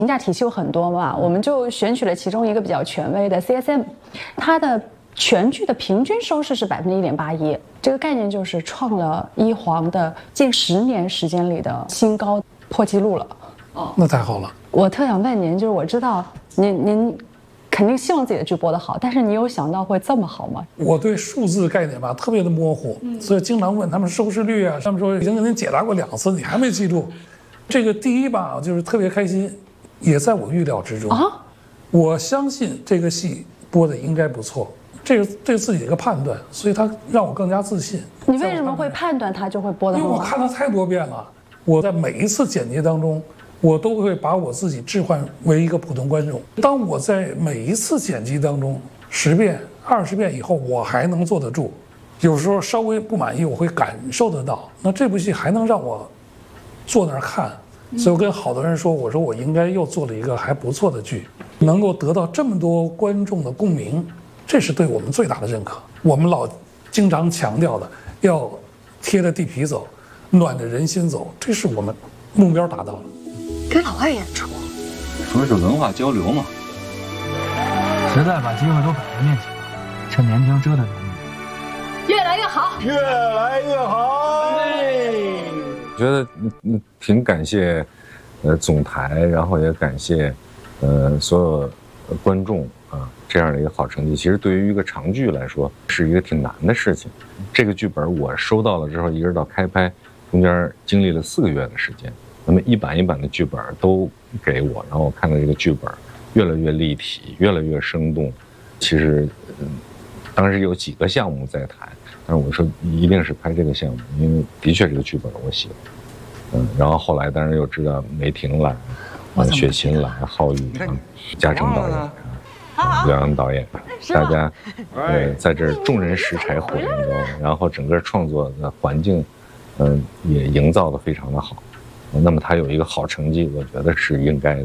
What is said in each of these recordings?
评价体系有很多嘛，我们就选取了其中一个比较权威的 CSM， 它的全剧的平均收视是1.81%，这个概念就是创了一黄的近10年时间里的新高，破纪录了。 哦，那太好了。 我特想问您，就是我知道您肯定希望自己的剧播得好，但是你有想到会这么好吗？ 我对数字概念吧特别的模糊，所以经常问他们收视率啊，他们说已经给您解答过2次，你还没记住。这个第一吧，就是特别开心，也在我预料之中啊。我相信这个戏播的应该不错，这是自己的一个判断，所以它让我更加自信。 你为什么会判断它就会播得好？ 因为我看了太多遍了，我在每一次剪辑当中，我都会把我自己置换为一个普通观众。当我在每一次剪辑当中10遍、20遍以后，我还能坐得住，有时候稍微不满意，我会感受得到。那这部戏还能让我坐那儿看，所以我跟好多人说，我说我应该又做了一个还不错的剧，能够得到这么多观众的共鸣，这是对我们最大的认可。我们老经常强调的，要贴着地皮走，暖着人心走，这是我们目标达到了。 给老外演出， 说是文化交流嘛。 时代把机会都摆在面前了，趁年轻折腾点。 越来越好， 越来越好。 我觉得挺感谢，总台，然后也感谢，所有观众啊，这样的一个好成绩。其实对于一个长剧来说，是一个挺难的事情。这个剧本我收到了之后，一直到开拍，中间经历了4个月的时间。那么一版一版的剧本都给我，然后我看到这个剧本越来越立体，越来越生动。其实，当时有几个项目在谈，但是我说一定是拍这个项目，因为的确这个剧本我喜欢。然后后来当然又知道梅婷来，雪琴来，浩宇啊，嘉诚导演，刘洋导演，大家在这儿众人拾柴火焰高，然后整个创作的环境，也营造得非常的好。那么他有一个好成绩，我觉得是应该的。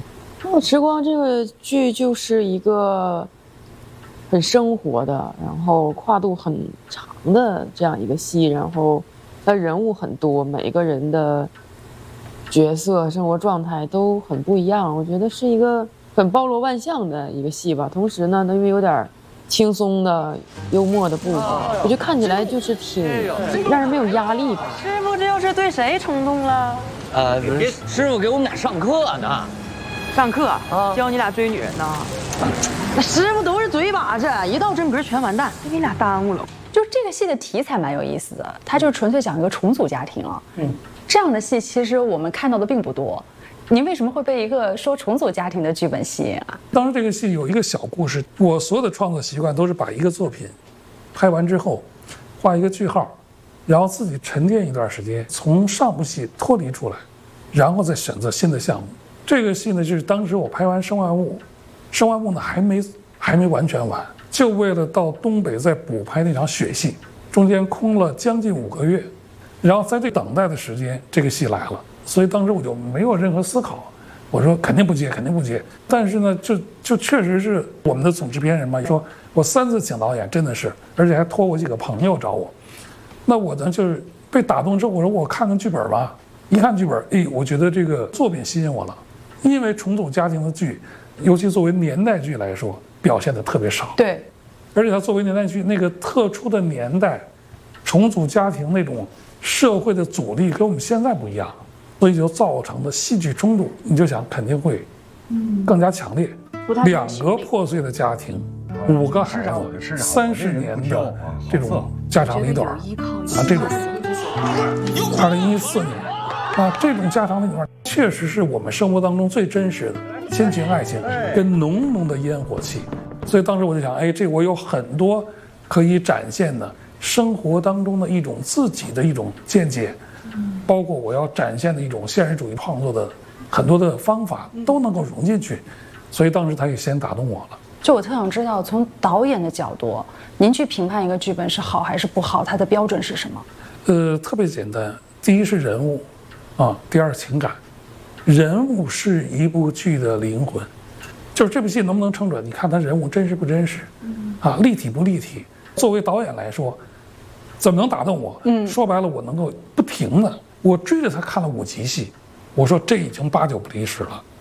《时光》这个剧就是一个很生活的，然后跨度很长的这样一个戏，然后它人物很多，每个人的角色、生活状态都很不一样。我觉得是一个很包罗万象的一个戏吧。同时呢，它因为有点轻松的、幽默的部分，我觉得看起来就是挺让人没有压力吧。 师傅这又是对谁冲动了？ 师傅给我们俩上课呢。 上课教你俩追女人呢？那师傅都是嘴把子，一到真格全完蛋，给你俩耽误了。 就这个戏的题材蛮有意思的，它就纯粹讲一个重组家庭啊。这样的戏其实我们看到的并不多。您为什么会被一个说重组家庭的剧本吸引啊？ 当时这个戏有一个小故事，我所有的创作习惯都是把一个作品拍完之后，画一个句号，然后自己沉淀一段时间，从上部戏脱离出来，然后再选择新的项目。这个戏呢，就是当时我拍完《生万物》，《生万物》呢还没完全完，就为了到东北再补拍那场雪戏，中间空了将近5个月，然后在这等待的时间，这个戏来了，所以当时我就没有任何思考，我说肯定不接，肯定不接。但是呢，就确实是我们的总制片人嘛，说我3次请导演，真的是，而且还托我几个朋友找我。那我呢就是被打动之后，我说我看看剧本吧。一看剧本，我觉得这个作品吸引我了，因为重组家庭的剧，尤其作为年代剧来说，表现的特别少。 对， 而且它作为年代剧，那个特殊的年代，重组家庭那种社会的阻力跟我们现在不一样，所以就造成的戏剧冲突，你就想肯定会更加强烈。2个破碎的家庭，5个孩子，30年的这种家长里短啊，这种2014年啊，这种家长里短确实是我们生活当中最真实的亲情、爱情跟浓浓的烟火气。所以当时我就想，这我有很多可以展现的生活当中的一种自己的一种见解，包括我要展现的一种现实主义创作的很多的方法都能够融进去。所以当时他也先打动我了。 就我特想知道，从导演的角度，您去评判一个剧本是好还是不好，它的标准是什么？ 特别简单，第一是人物，第二情感。人物是一部剧的灵魂，就是这部戏能不能撑准，你看他人物真实不真实，立体不立体。作为导演来说，怎么能打动我？说白了，我能够不停的，我追着他看了5集戏，我说这已经8、9不离10了。